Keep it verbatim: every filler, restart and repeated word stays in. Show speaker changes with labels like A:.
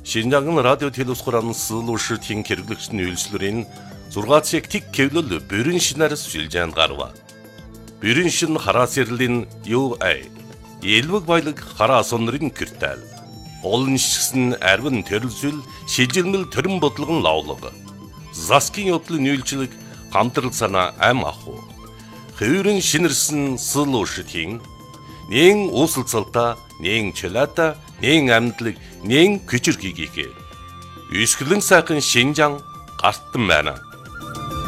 A: Шинжаангын радио телевизхуран сылуушртын хэрэглэгчдийн үйлчлэрийн зургаан цаг тэг кевлэл бүрэн шинээр шилжээнд гарва. Бүрэн шин хараас ярлийн ю ай элвэг баялаг хараас онрын киртэл. Олон шигсэн арвин төрөлсөл шилжилмэл төрөн бодлогон лавлага. Заскин явдлын үйлчлэг хамтрал санаа ам аху. Хөврөн шинэрсэн сылуушртын нэн уусалцалта, нэн чөлөөта, нэн амьдлаг, нэн күчрхийгээ. Үсгэлэн сайхан Шинжаан гартан байна.